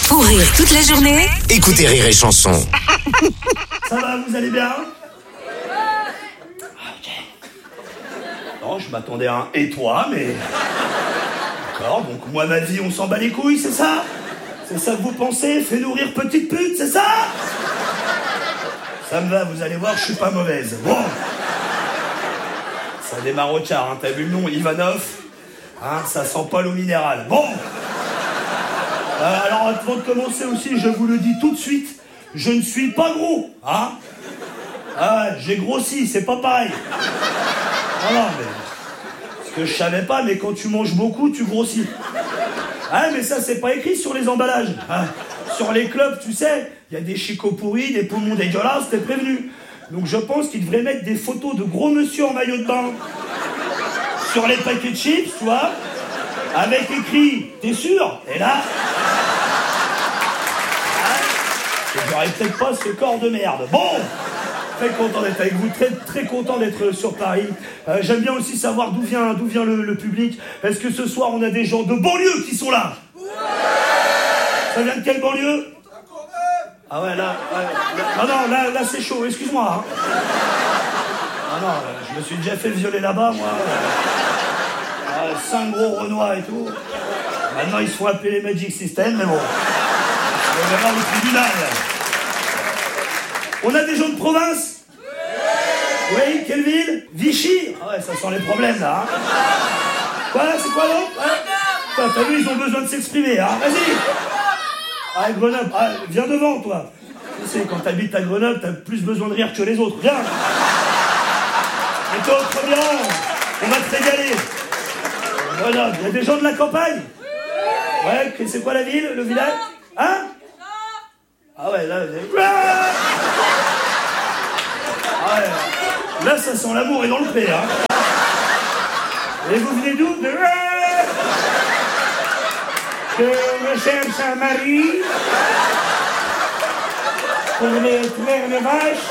Pour rire toute la journée, Écoutez Rire et Chanson. Ça va, vous allez bien? Ok. Non, je m'attendais à un « et toi », mais... D'accord, donc moi, ma vie, on s'en bat les couilles, c'est ça? C'est ça que vous pensez? Fais-nous rire, petite pute, c'est ça? Ça me va, vous allez voir, je suis pas mauvaise. Bon. Ça démarre au quart, hein. T'as vu le nom, Ivanov? Hein, ça sent pas l'eau minérale. Bon. Alors, avant de commencer aussi, je vous le dis tout de suite, je ne suis pas gros, hein? Ah, j'ai grossi, c'est pas pareil. Non, mais... Ce que je savais pas, mais quand tu manges beaucoup, tu grossis. Ah, mais ça, c'est pas écrit sur les emballages. Hein. Sur les clubs, tu sais, il y a des chicots pourris, des poumons dégueulasses, t'es prévenu. Donc je pense qu'ils devraient mettre des photos de gros monsieur en maillot de bain sur les paquets de chips, tu vois, avec écrit « T'es sûr ?» Et là... J'aurais peut-être pas ce corps de merde. Bon, très content d'être avec vous, très content d'être sur Paris. J'aime bien aussi savoir d'où vient le public. Est-ce que ce soir on a des gens de banlieue qui sont là? Ça vient de quelle banlieue? Ah ouais, là, là c'est chaud, excuse-moi. Hein. Ah non, je me suis déjà fait violer là-bas, moi. 5 gros Renois et tout. Maintenant, ils se font appeler les Magic System, mais bon. On va voir le tribunal. On a des gens de province? Oui, quelle ville? Vichy? Ah ouais, ça sent les problèmes, là. Hein. Quoi? C'est quoi, donc? Ouais. T'as vu, ils ont besoin de s'exprimer, hein. Vas-y. Ah, Grenoble. Ah, viens devant, toi. Tu sais, quand t'habites à Grenoble, t'as plus besoin de rire que les autres. Viens. Et toi, très bien. On va te régaler. Grenoble. Il y a des gens de la campagne? Ouais, c'est quoi la ville, le village? Hein? Ah ouais, là... Ah ouais. Là, ça sent l'amour et dans le pré, hein. Et vous venez d'où? De... Que je cherche un mari pour les traire les vaches.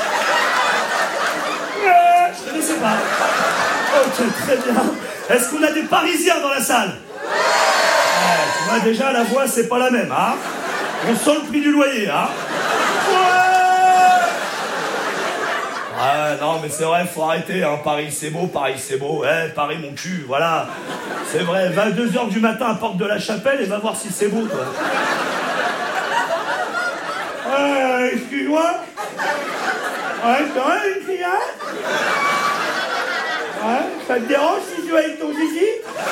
Je ne sais pas. Ok, très bien. Est-ce qu'on a des Parisiens dans la salle? Tu vois, déjà, la voix, c'est pas la même, hein. On sent le prix du loyer, hein. Ah non, mais c'est vrai, faut arrêter, hein. Paris, c'est beau, Paris, c'est beau. Paris, mon cul, voilà. C'est vrai, 22h du matin à Porte de la Chapelle et va voir si c'est beau, toi. Excuse-moi. Ouais, c'est vrai, une fille, hein? Ouais, ça te dérange si je vais avec ton zizi?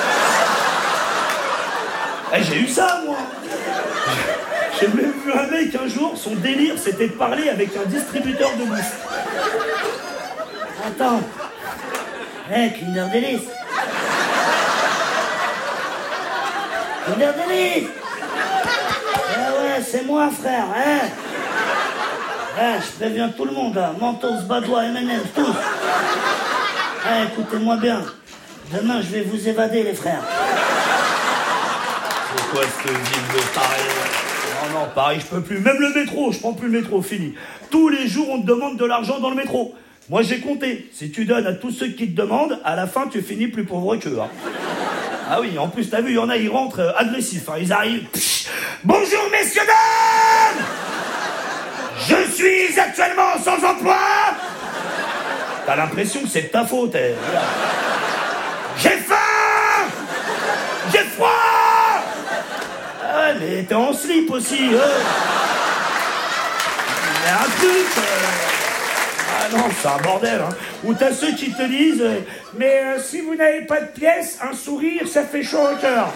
J'ai eu ça, moi. J'ai même vu un mec un jour, son délire, c'était de parler avec un distributeur de bouffe. Attends. Kinder Delice. Kinder Delice. Ouais, c'est moi, frère, hein. Je préviens tout le monde, là. Mentos, Badois, M&M's, tous. Écoutez-moi bien. Demain, je vais vous évader, les frères. Pourquoi cette ville de Paris? Non, Paris, je peux plus. Même le métro, je prends plus le métro, fini. Tous les jours, on te demande de l'argent dans le métro. Moi, j'ai compté. Si tu donnes à tous ceux qui te demandent, à la fin, tu finis plus pauvre qu'eux. Hein. Ah oui, en plus, t'as vu, il y en a, ils rentrent agressifs. Hein. Ils arrivent... Bonjour, messieurs, dames! Je suis actuellement sans emploi! T'as l'impression que c'est de ta faute. J'ai faim! J'ai froid! Ah, mais t'es en slip aussi. Il y a un truc. Ah non, c'est un bordel. Hein. Ou t'as ceux qui te disent mais si vous n'avez pas de pièces, un sourire, ça fait chaud au cœur.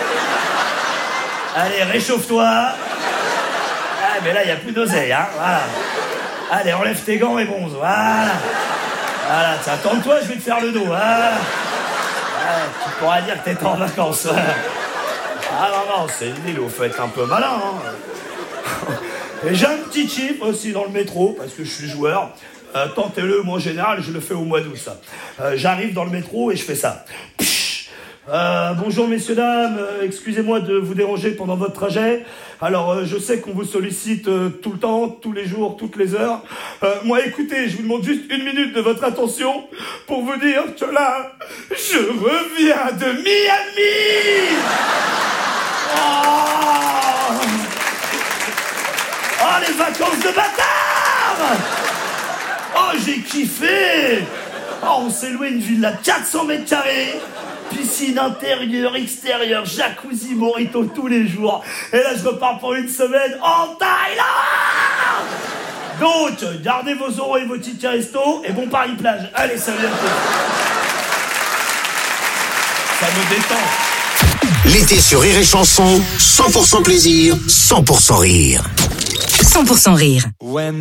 Allez, réchauffe-toi. Ah, mais là, il n'y a plus d'oseille. Hein. Voilà. Allez, enlève tes gants et bronze. Voilà. Voilà, tiens, tente-toi, je vais te faire le dos. Voilà. Tu pourras dire que t'es en vacances. Ah non, c'est une île où faut être un peu malin. Hein. Et j'ai un petit chip aussi dans le métro, parce que je suis joueur. Tentez-le, moi en général, je le fais au mois d'août, ça. J'arrive dans le métro et je fais ça. Bonjour messieurs, dames, excusez-moi de vous déranger pendant votre trajet. Alors, je sais qu'on vous sollicite tout le temps, tous les jours, toutes les heures. Moi, écoutez, je vous demande juste 1 minute de votre attention pour vous dire que là, je reviens de Miami. Oh vacances de bâtard. Oh, j'ai kiffé. Oh, on s'est loué une villa de 400 mètres carrés. Piscine intérieure, extérieure, jacuzzi, mojito tous les jours. Et là, je repars pour une semaine en Thaïlande. Donc, gardez vos euros et vos tickets resto et bon Paris-Plage. Allez, salut à tous. Ça me détend. L'été sur Rire et Chanson, 100% plaisir, 100% rire. 100% rire.